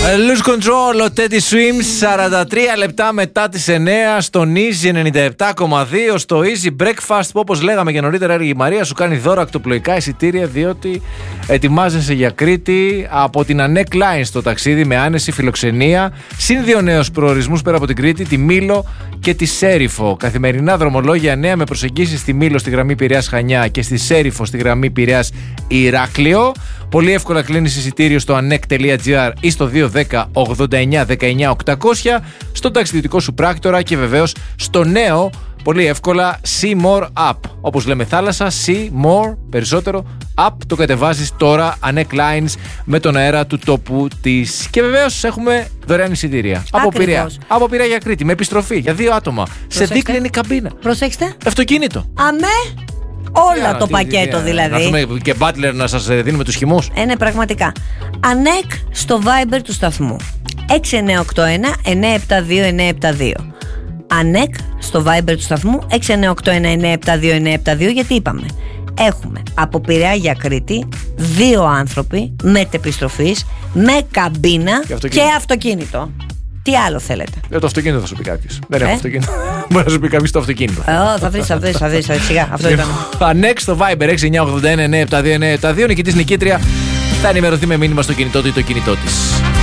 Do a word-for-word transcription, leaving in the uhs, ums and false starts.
Lose Control, ο Teddy Swims, σαράντα τρία λεπτά μετά τις εννιά στον Easy ενενήντα επτά κόμμα δύο, στο Easy Breakfast που όπως λέγαμε και νωρίτερα έλεγε η Μαρία σου κάνει δώρα ακτοπλοϊκά εισιτήρια διότι ετοιμάζεσαι για Κρήτη από την Ανέκ Line στο ταξίδι με άνεση, φιλοξενία, συν δύο νέους προορισμούς πέρα από την Κρήτη, τη Μήλο και τη Σέριφο. Καθημερινά δρομολόγια νέα με προσεγγίσεις στη Μήλο στη γραμμή Πειραιάς Χανιά και στη Σέριφο στη γραμμή Πειραιάς Ηράκλειο. Πολύ εύκολα κλείνεις εισιτήριο στο ανεκ τελεία τζι άρ ή στο δύο ένα μηδέν ογδόντα εννιά δεκαεννιά οκτακόσια, στον ταξιδιωτικό σου πράκτορα και βεβαίως στο νέο, πολύ εύκολα, See More App. Όπως λέμε θάλασσα, See More, περισσότερο, App. Το κατεβάζεις τώρα, Ανέκ Lines, με τον αέρα του τόπου της. Και βεβαίως έχουμε δωρεάν εισιτήρια. Από Πειραιά. Από Πειραιά για Κρήτη, με επιστροφή για δύο άτομα. Προσέξτε. Σε δίκλινη καμπίνα. Προσέξτε. Αυτοκίνητο. Αμέ. Όλα το τι, πακέτο τι, δηλαδή. Να δούμε και Butler να σας δίνουμε τους χυμούς. Ε, ναι, πραγματικά. Ανέκ στο Viber του σταθμού έξι εννιά οκτώ ένα εννιά επτά δύο εννιά επτά δύο. Ανέκ στο Viber του σταθμού έξι εννιά οκτώ ένα εννιά επτά δύο εννιά επτά δύο. Γιατί είπαμε, έχουμε από Πειραιά για Κρήτη δύο άνθρωποι μετεπιστροφής, με καμπίνα και αυτοκίνητο. Και αυτοκίνητο. Τι άλλο θέλετε? Για το αυτοκίνητο θα σου πει κάποιος. Δεν έχω αυτοκίνητο. Μπορεί να σου πει κάποιος το αυτοκίνητο. Ω, θα βρεις, θα βρεις, θα βρεις. Σιγά, αυτό ήταν. Ανέκ στο Viber έξι εννιά ογδόντα ένα εννιά επτά δύο εννιά επτά δύο. Νικητής νικήτρια θα ενημερωθεί με μήνυμα στο κινητό του ή το κινητό της.